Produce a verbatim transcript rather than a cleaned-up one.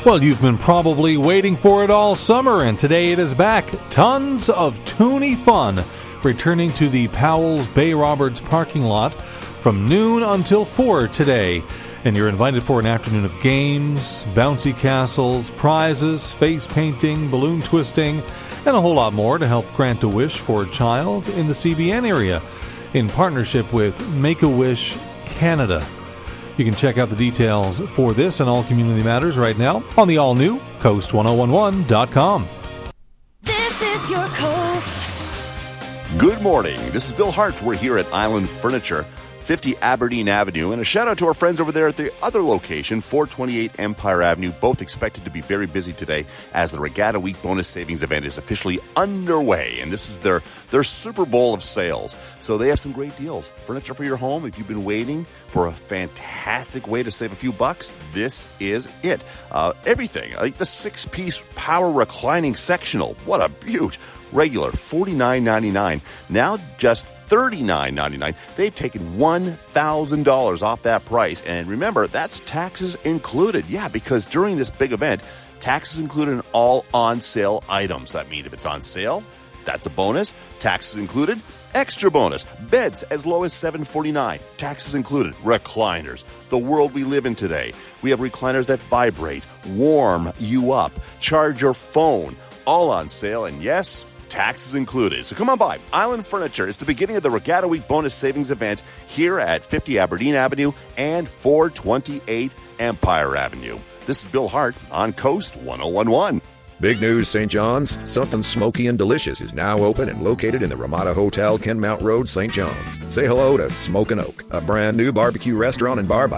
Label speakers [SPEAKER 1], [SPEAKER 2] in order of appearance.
[SPEAKER 1] Well, you've been probably waiting for it all summer, and today it is back. Tons of Toonie fun returning to the Powell's Bay Roberts parking lot from noon until four today. And you're invited for an afternoon of games, bouncy castles, prizes, face painting, balloon twisting, and a whole lot more to help grant a wish for a child in the C B N area in partnership with Make-A-Wish Canada. You can check out the details for this and all community matters right now on the all-new Coast ten eleven dot com.
[SPEAKER 2] This is your Coast.
[SPEAKER 3] Good morning. This is Bill Hart. We're here at Island Furniture, fifty Aberdeen Avenue, and a shout out to our friends over there at the other location, four twenty-eight Empire Avenue, both expected to be very busy today as the Regatta Week bonus savings event is officially underway, and this is their, their Super Bowl of sales. So they have some great deals. Furniture for your home. If you've been waiting for a fantastic way to save a few bucks, this is it. Uh, everything, like the six-piece power reclining sectional. What a beaut. Regular forty-nine ninety-nine, now just thirty-nine ninety-nine. They've taken one thousand dollars off that price. And remember, that's taxes included. Yeah, because during this big event, taxes included in all on-sale items. That means if it's on sale, that's a bonus. Taxes included, extra bonus. Beds as low as seven forty-nine. Taxes included. Recliners. The world we live in today. We have recliners that vibrate, warm you up, charge your phone. All on sale, and yes, taxes included. So come on by. Island Furniture is the beginning of the Regatta Week bonus savings event here at fifty Aberdeen Avenue and four twenty-eight Empire Avenue. This is Bill Hart on Coast ten eleven.
[SPEAKER 4] Big news, Saint John's. Something Smoky and Delicious is now open and located in the Ramada Hotel, Kenmount Road, Saint John's. Say hello to Smoke and Oak, a brand new barbecue restaurant and bar by